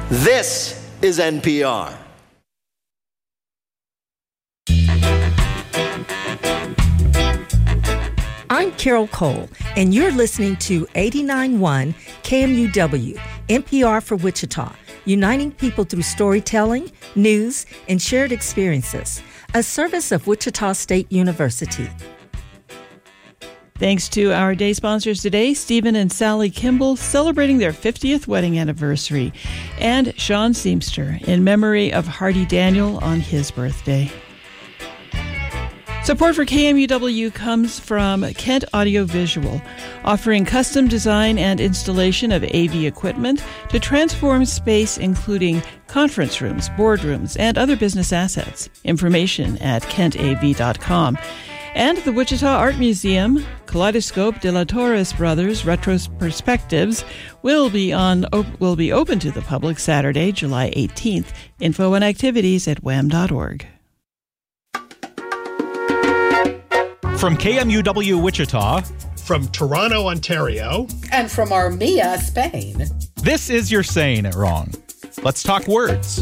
This is NPR. I'm Carol Cole, and you're listening to 89.1 KMUW, NPR for Wichita, uniting people through storytelling, news, and shared experiences, a service of Wichita State University. Thanks to our day sponsors today, Stephen and Sally Kimball celebrating their 50th wedding anniversary, and Sean Seamster in memory of Hardy Daniel on his birthday. Support for KMUW comes from Kent Audiovisual, offering custom design and installation of AV equipment to transform space, including conference rooms, boardrooms, and other business assets. Information at kentav.com. And the Wichita Art Museum, Kaleidoscope de la Torres Brothers Retro Perspectives will be open to the public Saturday, July 18th. Info and activities at wham.org. From KMUW Wichita, from Toronto, Ontario, and from Armenia, Spain, this is You're Saying It Wrong. Let's talk words.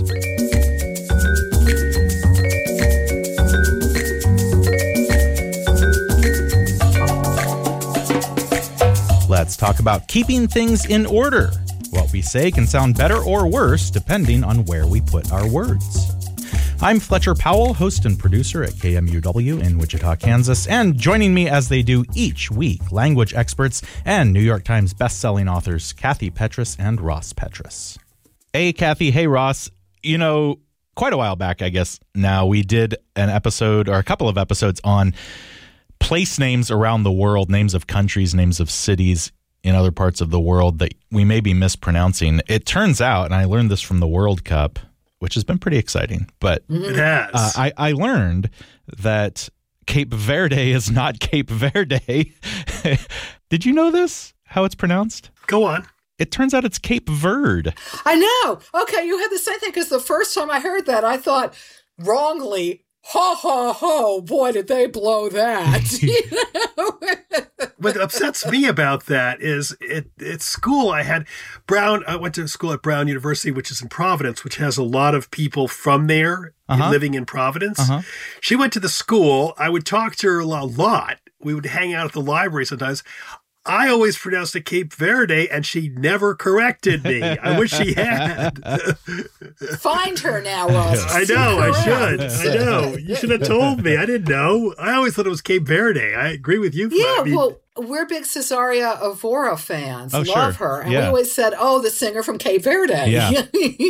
Let's talk about keeping things in order. What we say can sound better or worse depending on where we put our words. I'm Fletcher Powell, host and producer at KMUW in Wichita, Kansas, and joining me as they do each week, language experts and New York Times bestselling authors Kathy Petrus and Ross Petrus. Hey, Kathy. Hey, Ross. You know, quite a while back, I guess now, we did an episode or a couple of episodes on place names around the world, names of countries, names of cities in other parts of the world that we may be mispronouncing. It turns out, and I learned this from the World Cup, which has been pretty exciting, but it has. I learned that Cape Verde is not Cape Verde. Did you know this, how it's pronounced? Go on. It turns out it's Cape Verde. I know. Okay, you had the same thing, because the first time I heard that, I thought wrongly, ho, ho, ho, boy, did they blow that. You know? What upsets me about that is at school I went to school at Brown University, which is in Providence, which has a lot of people from there living in Providence. She went to the school. I would talk to her a lot. We would hang out at the library sometimes. I always pronounced it Cape Verde, and she never corrected me. I wish she had. Find her now, Ross. I know, I should. I know. You should have told me. I didn't know. I always thought it was Cape Verde. I agree with you. Yeah, well, we're big Cesaria Evora fans. Oh, Love sure. her. And yeah. we always said, oh, the singer from Cape Verde. Yeah.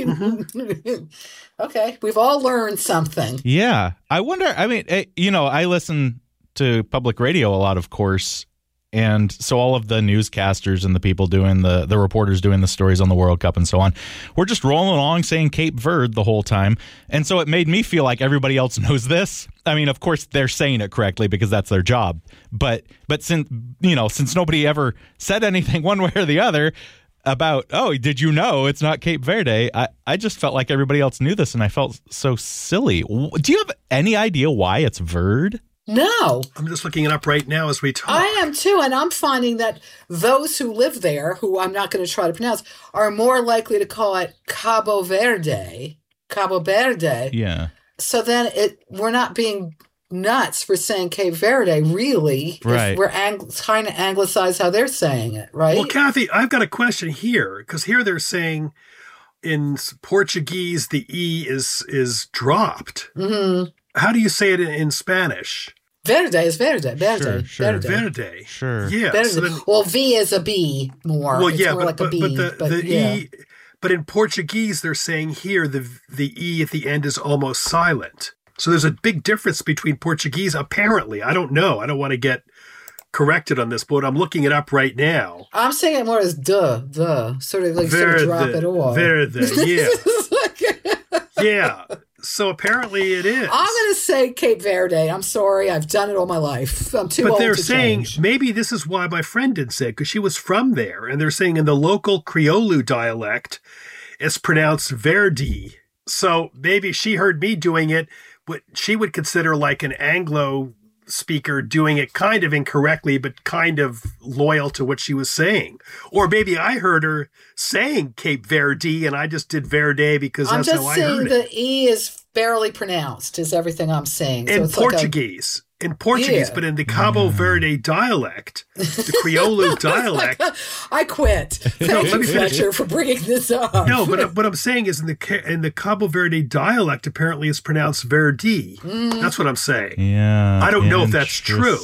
Okay, we've all learned something. Yeah. I wonder, I mean, I listen to public radio a lot, of course. And so all of the newscasters and the people doing the reporters doing the stories on the World Cup and so on, we're just rolling along saying Cape Verde the whole time. And so it made me feel like everybody else knows this. I mean, of course, they're saying it correctly because that's their job. But since nobody ever said anything one way or the other about, oh, did you know it's not Cape Verde? I just felt like everybody else knew this, and I felt so silly. Do you have any idea why it's Verde? No. I'm just looking it up right now as we talk. I am too, and I'm finding that those who live there, who I'm not going to try to pronounce, are more likely to call it Cabo Verde. Cabo Verde. Yeah. So then we're not being nuts for saying Cape Verde, really. Right. If we're trying to anglicize how they're saying it, right? Well, Kathy, I've got a question here, because here they're saying in Portuguese the E is dropped. Mm-hmm. How do you say it in Spanish? Verde is verde. Verde. Sure. Verde. Sure. Yeah. Verde. So then, well, V is a B more. well, it's yeah, more like a B. the yeah. E, but in Portuguese, they're saying here the E at the end is almost silent. So there's a big difference between Portuguese, apparently. I don't know. I don't want to get corrected on this, but I'm looking it up right now. I'm saying it more as the, sort of like Verde, sort of drop it off. Verde, yeah. Yeah. So apparently it is. I'm going to say Cape Verde. I'm sorry. I've done it all my life. I'm too old But they're to saying change. maybe this is why my friend didn't say it, because she was from there. And they're saying in the local Criollo dialect, it's pronounced Verdi. So maybe she heard me doing it, what she would consider like an Anglo speaker doing it kind of incorrectly, but kind of loyal to what she was saying. Or maybe I heard her saying Cape Verde and I just did Verde because that's how I heard it. I'm just saying the E is barely pronounced is everything I'm saying. So in it's Portuguese. In Portuguese, but in the Cabo Verde dialect, the Criollo dialect. I quit. Thank you, Fletcher, for bringing this up. No, but what I'm saying is in the Cabo Verde dialect, apparently it's pronounced Verdi. That's what I'm saying. Yeah. I don't know if that's true.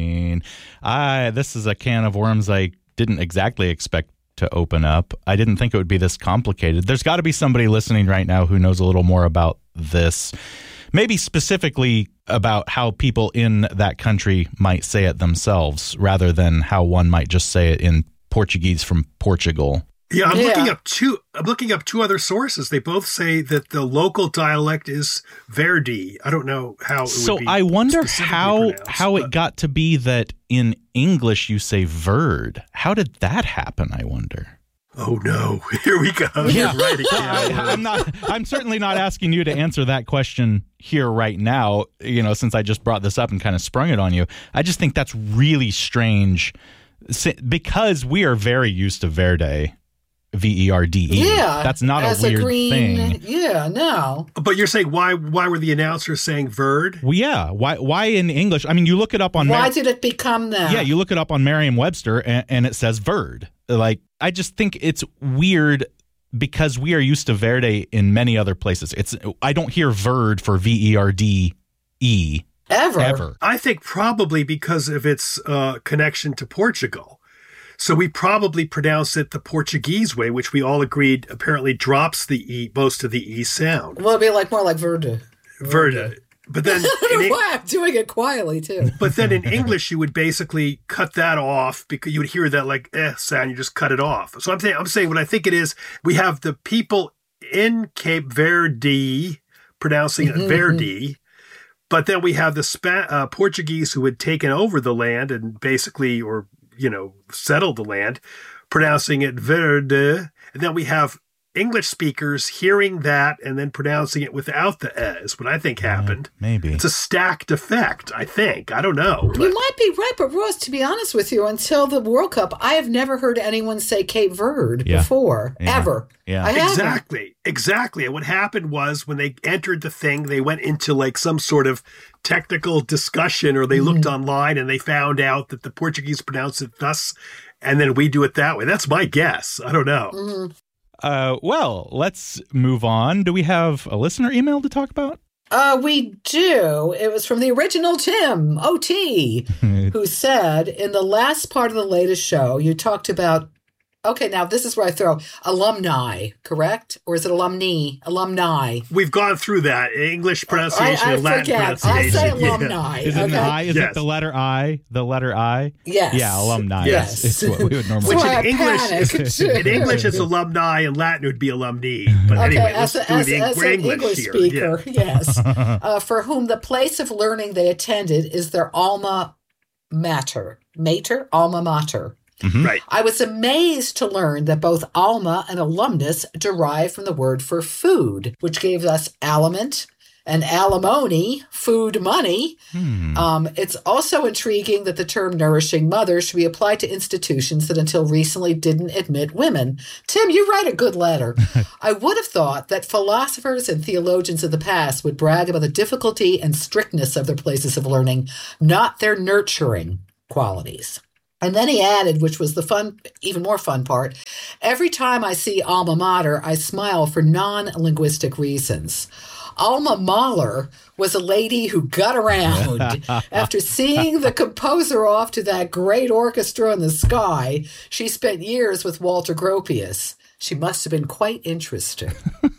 This is a can of worms I didn't exactly expect to open up. I didn't think it would be this complicated. There's got to be somebody listening right now who knows a little more about this. Maybe specifically about how people in that country might say it themselves rather than how one might just say it in Portuguese from Portugal. Yeah, I'm looking up two other sources. They both say that the local dialect is Verdi. I don't know how it would be. So I wonder how it got to be that in English you say verd. How did that happen, I wonder? Oh no! Here we go. Yeah. Right again. I'm certainly not asking you to answer that question here right now. Since I just brought this up and kind of sprung it on you, I just think that's really strange because we are very used to Verde, Verde. Yeah, that's not a weird thing. Yeah, no. But you're saying why were the announcers saying Verd? Well, yeah. Why in English? I mean, you look it up on. Why did it become that? Yeah, you look it up on Merriam-Webster and it says Verd. Like, I just think it's weird because we are used to Verde in many other places. I don't hear Verd for Verde ever. I think probably because of its connection to Portugal. So we probably pronounce it the Portuguese way, which we all agreed apparently drops the E, most of the E sound. Well, it'd be more like Verde. Verde. But then I don't know why I'm doing it quietly too. But then in English, you would basically cut that off because you would hear that sound. You just cut it off. So I'm saying what I think it is. We have the people in Cape Verde pronouncing it Verdi, but then we have the Portuguese who had taken over the land and basically, settled the land, pronouncing it Verde, and then we have English speakers hearing that and then pronouncing it without the is what I think happened. Maybe. It's a stacked effect, I think. I don't know. You might be right, but Ross, to be honest with you, until the World Cup, I have never heard anyone say Cape Verde before, ever. Yeah. Exactly. And what happened was when they entered the thing, they went into some sort of technical discussion or they looked online and they found out that the Portuguese pronounce it thus and then we do it that way. That's my guess. I don't know. Mm-hmm. Well, let's move on. Do we have a listener email to talk about? We do. It was from the original Tim, OT, who said, in the last part of the latest show, you talked about, okay, now this is where I throw alumni, correct? Or is it alumni? Alumni. We've gone through that. English pronunciation and Latin pronunciation. I say alumni. Is it an I? Is it the letter I? The letter I? Yes. Yeah, alumni. Yes. It's what we would normally Which say. in English it's alumni, and Latin it would be alumni. But anyway, let's do as an English here. speaker, yes. For whom the place of learning they attended is their alma mater. Alma mater. Mm-hmm. Right. I was amazed to learn that both alma and alumnus derive from the word for food, which gave us aliment and alimony, food money. It's also intriguing that the term nourishing mother should be applied to institutions that until recently didn't admit women. Tim, you write a good letter. I would have thought that philosophers and theologians of the past would brag about the difficulty and strictness of their places of learning, not their nurturing qualities. And then he added, which was the even more fun part, every time I see alma mater, I smile for non-linguistic reasons. Alma Mahler was a lady who got around. After seeing the composer off to that great orchestra in the sky, she spent years with Walter Gropius. She must have been quite interesting.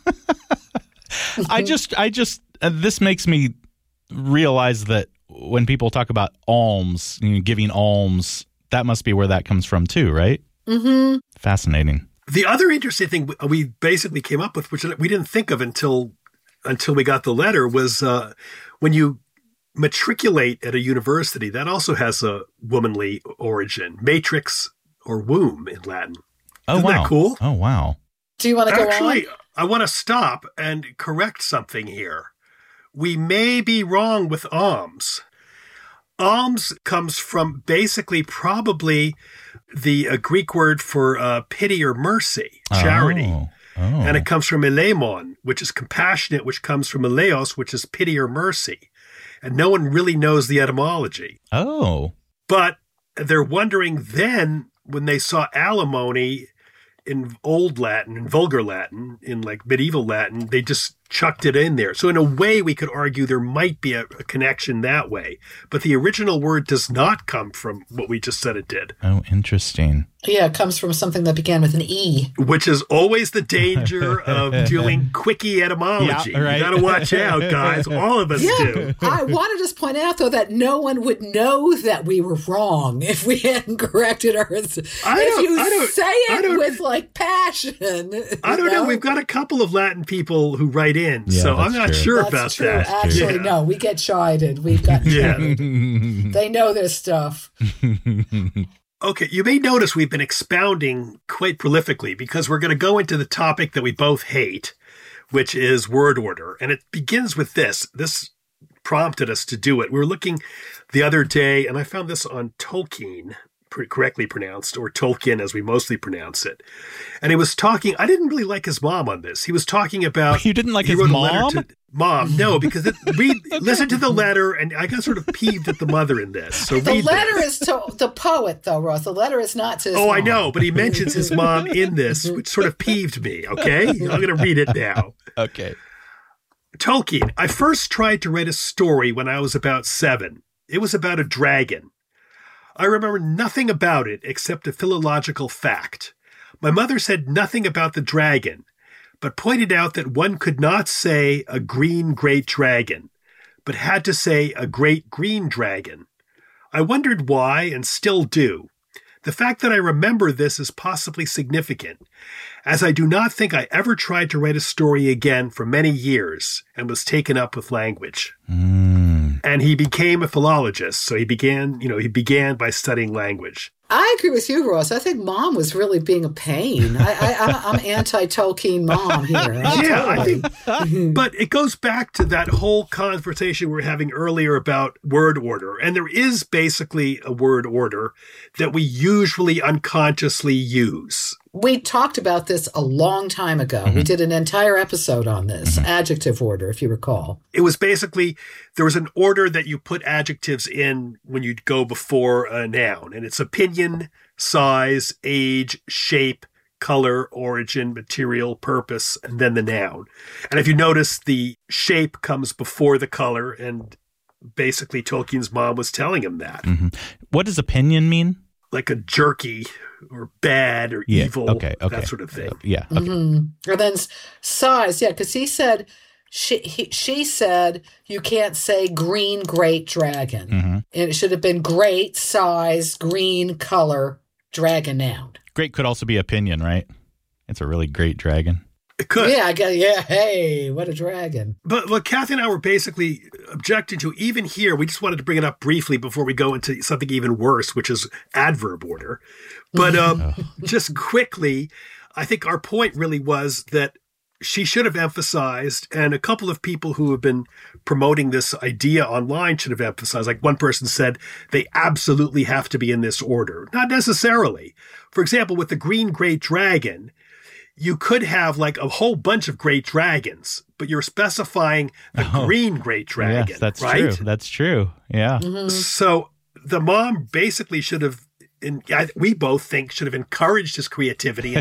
This makes me realize that when people talk about alms, giving alms, that must be where that comes from too, right? Mm-hmm. Fascinating. The other interesting thing we basically came up with, which we didn't think of until we got the letter, was when you matriculate at a university, that also has a womanly origin. Matrix or womb in Latin. Isn't that cool? Oh, wow. Do you want to go on? Actually, I want to stop and correct something here. We may be wrong with alms. Alms comes from basically probably the Greek word for pity or mercy, charity. Oh. And it comes from eleimon, which is compassionate, which comes from eleos, which is pity or mercy. And no one really knows the etymology. Oh. But they're wondering then, when they saw alimony in Old Latin, in Vulgar Latin, in like medieval Latin, they just chucked it in there. So in a way, we could argue there might be a connection that way. But the original word does not come from what we just said it did. Oh, interesting. Yeah, it comes from something that began with an E. Which is always the danger of doing quickie etymology. Yeah, right. You got to watch out, guys. All of us do. I want to just point out, though, that no one would know that we were wrong if we hadn't corrected ours. If you say it with, like, passion. I don't know. We've got a couple of Latin people who write in, Yeah, so I'm not true. sure That's about true. that. Actually, Yeah. no, we get chided. We've got chided. Yeah. They know their stuff. Okay, you may notice we've been expounding quite prolifically because we're going to go into the topic that we both hate, which is word order. And it begins with this. This prompted us to do it. We were looking the other day, and I found this on Tolkien, correctly pronounced, or Tolkien as we mostly pronounce it. And he was talking, I didn't really like his mom on this. He was talking about... You didn't like he his wrote a mom? letter to Mom, no, because listen to the letter, and I got sort of peeved at the mother in this. So The read letter this. is to the poet, though, Ross. The letter is not to his Oh, mom. I know, but he mentions his mom in this, which sort of peeved me, okay? I'm going to read it now. Okay. Tolkien, I first tried to write a story when I was about 7. It was about a dragon. I remember nothing about it except a philological fact. My mother said nothing about the dragon, but pointed out that one could not say a green great dragon, but had to say a great green dragon. I wondered why and still do. The fact that I remember this is possibly significant, as I do not think I ever tried to write a story again for many years and was taken up with language. And he became a philologist, so he began by studying language. I agree with you, Ross. I think Mom was really being a pain. I'm anti-Tolkien Mom here. Yeah, I think, but it goes back to that whole conversation we were having earlier about word order. And there is basically a word order that we usually unconsciously use. We talked about this a long time ago. We did an entire episode on this, adjective order, if you recall. It was basically, there was an order that you put adjectives in when you'd go before a noun. And it's opinion, size, age, shape, color, origin, material, purpose, and then the noun. And if you notice, the shape comes before the color, and basically Tolkien's mom was telling him that. What does opinion mean? Like a jerky or bad or evil, that sort of thing. Yeah. Okay. And then size, because he said, she said, you can't say green great dragon. And it should have been great size, green color, dragon noun. Great could also be opinion, right? It's a really great dragon. It could. Hey, what a dragon. But what Kathy and I were basically objecting to, even here, we just wanted to bring it up briefly before we go into something even worse, which is adverb order. But just quickly, I think our point really was that she should have emphasized, and a couple of people who have been promoting this idea online should have emphasized, like one person said, they absolutely have to be in this order. Not necessarily. For example, with the green great dragon, you could have like a whole bunch of great dragons, but you're specifying the green great dragon. Yes, that's right? true. That's true. Yeah. So the mom basically should have, we both think, should have encouraged his creativity